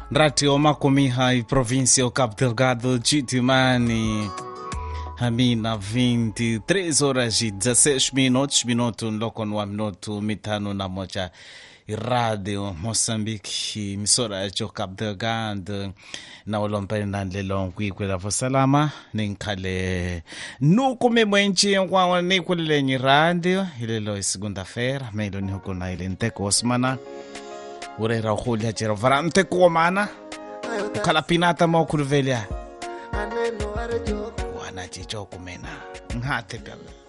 Radio Makumiha e província Cabo Delgado, Chitimani. Hamina 23 horas e 16 minutos, minuto no minuto mitano na moja. Radio Moçambique, misora jo Cabo Delgado, na olompena lelo kwela vosalama ninkale nuko memwenchi kwa nikulele radio ilelo segunda-feira, melo ni hukuna ile nteko osmana. Urera ukhulya jero varante komana ukhala pinata mo khulvelia wana chicho kumena ngate pala